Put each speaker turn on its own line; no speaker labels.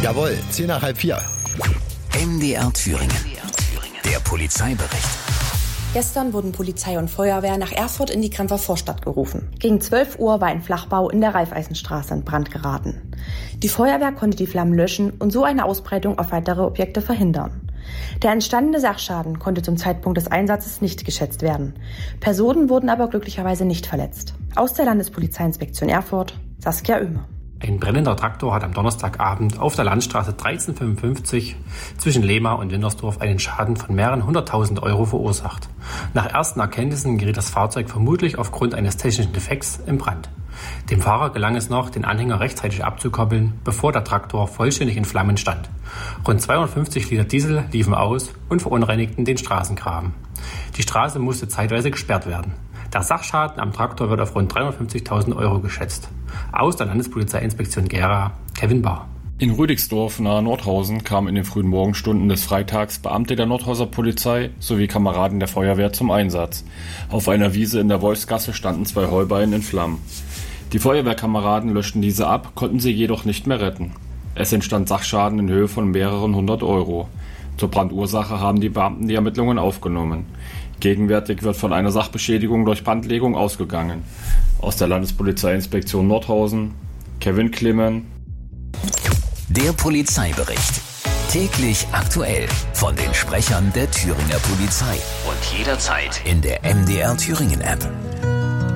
Jawohl, 4:10.
MDR Thüringen. Der Polizeibericht.
Gestern wurden Polizei und Feuerwehr nach Erfurt in die Kremper Vorstadt gerufen. Gegen 12 Uhr war ein Flachbau in der Raiffeisenstraße in Brand geraten. Die Feuerwehr konnte die Flammen löschen und so eine Ausbreitung auf weitere Objekte verhindern. Der entstandene Sachschaden konnte zum Zeitpunkt des Einsatzes nicht geschätzt werden. Personen wurden aber glücklicherweise nicht verletzt. Aus der Landespolizeiinspektion Erfurt, Saskia Oehme.
Ein brennender Traktor hat am Donnerstagabend auf der Landstraße 1355 zwischen Lehma und Wintersdorf einen Schaden von mehreren 100.000 € verursacht. Nach ersten Erkenntnissen geriet das Fahrzeug vermutlich aufgrund eines technischen Defekts in Brand. Dem Fahrer gelang es noch, den Anhänger rechtzeitig abzukoppeln, bevor der Traktor vollständig in Flammen stand. Rund 250 Liter Diesel liefen aus und verunreinigten den Straßengraben. Die Straße musste zeitweise gesperrt werden. Der Sachschaden am Traktor wird auf rund 350.000 € geschätzt. Aus der Landespolizeiinspektion Gera, Kevin Bahr.
In Rüdigsdorf nahe Nordhausen kamen in den frühen Morgenstunden des Freitags Beamte der Nordhauser Polizei sowie Kameraden der Feuerwehr zum Einsatz. Auf einer Wiese in der Wolfsgasse standen 2 Heuballen in Flammen. Die Feuerwehrkameraden löschten diese ab, konnten sie jedoch nicht mehr retten. Es entstand Sachschaden in Höhe von mehreren 100 €. Zur Brandursache haben die Beamten die Ermittlungen aufgenommen. Gegenwärtig wird von einer Sachbeschädigung durch Brandlegung ausgegangen. Aus der Landespolizeiinspektion Nordhausen, Kevin Klimmen.
Der Polizeibericht. Täglich aktuell von den Sprechern der Thüringer Polizei. Und jederzeit in der MDR Thüringen App.